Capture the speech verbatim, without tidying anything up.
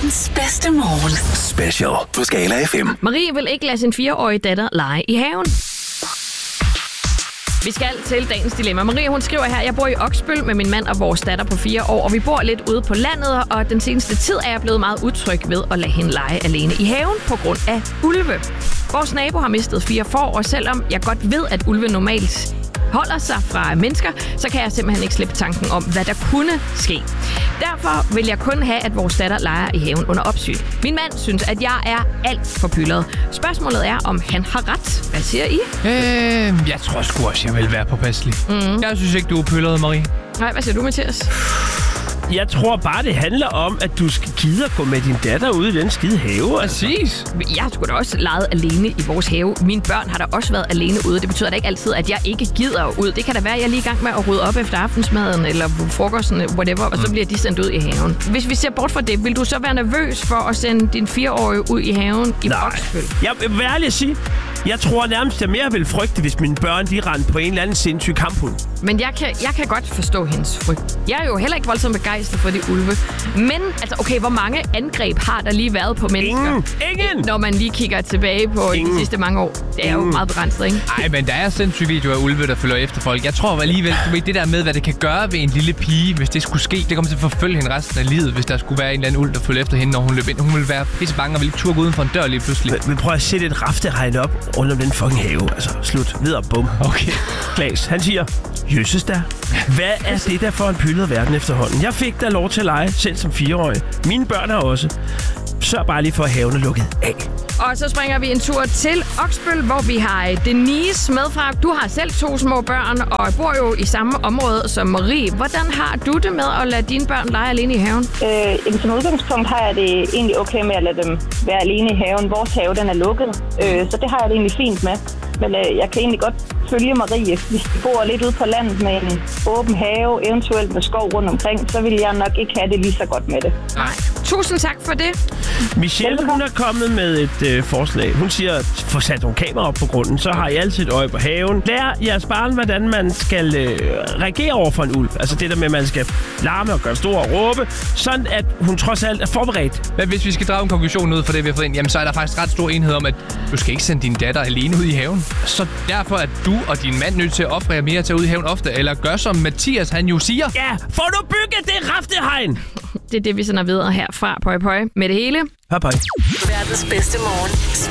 Verdens bedste morgen. Special på Skala F M. Marie vil ikke lade sin fireårige datter lege i haven. Vi skal til dagens dilemma. Marie, hun skriver her, jeg bor i Oksbøl med min mand og vores datter på fire år, og vi bor lidt ude på landet, og den seneste tid er jeg blevet meget utryg ved at lade hende lege alene i haven på grund af ulve. Vores nabo har mistet fire får, og selvom jeg godt ved, at ulve normalt holder sig fra mennesker, så kan jeg simpelthen ikke slippe tanken om, hvad der kunne ske. Derfor vil jeg kun have, at vores datter leger i haven under opsyn. Min mand synes, at jeg er alt for pyldret. Spørgsmålet er, om han har ret. Hvad siger I? Øh, jeg tror sgu også, jeg vil være påpasselig. Mm. Jeg synes ikke, du er pyldret, Marie. Nej, hvad siger du, Mathias? Jeg tror bare, det handler om, at du skal gide at gå med din datter ud i den skide have. Præcis. Jeg har sgu da også leget alene i vores have. Mine børn har da også været alene ude. Det betyder da ikke altid, at jeg ikke gider ud. Det kan da være, at jeg er lige i gang med at rydde op efter aftensmaden eller frokosten, whatever, og så bliver de sendt ud i haven. Hvis vi ser bort fra det, vil du så være nervøs for at sende din fireårige ud i haven i Oksbøl? Jeg vil være ærlig at sige, jeg tror nærmest, jeg mere vil frygte, hvis mine børn de rendte på en eller anden sindssyg kamphund. Men jeg kan, jeg kan godt forstå hendes frygt. Jeg er jo heller ikke voldsomt begejstret for de ulve. Men, altså, okay, hvor mange angreb har der lige været på mennesker? Ingen! Ingen! Når man lige kigger tilbage på Ingen. de sidste mange år. Det er Ingen. jo meget begrænset, ikke? Nej, men der er sindssyge videoer af ulve, der følger efter folk. Jeg tror alligevel, du ved, det der med, hvad det kan gøre ved en lille pige, hvis det skulle ske, det kommer til at forfølge hende resten af livet, hvis der skulle være en eller anden ulv, der følger efter hende, når hun løb ind. Hun ville være pisse bange og ville ikke turde gå uden for en dør lige pludselig. Men, men prøv at sætte et rafteregn op rundt om den fucking have. Altså, slut. Videre, bum. Okay. Klaas, han siger, jøsses der. Hvad er det der for en pyldet verden efterhånden? Jeg fik da lov til at lege, selv som fireårig. Mine børn har også. Sørg bare lige for at haven er lukket af. Og så springer vi en tur til Oksbøl, hvor vi har Denise med fra. Du har selv to små børn og bor jo i samme område som Marie. Hvordan har du det med at lade dine børn lege alene i haven? Øh, som udgangspunkt har jeg det egentlig okay med at lade dem være alene i haven. Vores have, den er lukket, øh, så det har jeg det egentlig fint med. Men øh, jeg kan egentlig godt følge Marie. Hvis vi bor lidt ude på landet med en åben have, eventuelt med skov rundt omkring, så vil jeg nok ikke have det lige så godt med det. Nej. Tusind tak for det. Michelle, hun er kommet med et øh, forslag. Hun siger, få sat nogle kameraer op på grunden, så har I altid et øje på haven. Lær jeres barn, hvordan man skal øh, reagere over for en ulv. Altså det der med, at man skal larme og gøre stor og råbe, sådan at hun trods alt er forberedt. Men hvis vi skal drage en konklusion ud fra det, vi har fået ind, jamen så er der faktisk ret stor enhed om, at du skal ikke sende din datter alene ud i haven. Så derfor er du og din mand nødt til at ofre jer mere til at ud i haven ofte, eller gør som Mathias, han jo siger. Ja, får du bygget det raftehegn! Det er det, vi sender videre herfra, pøj pøj, med det hele. Hej, hej. Verdens bedste morgen.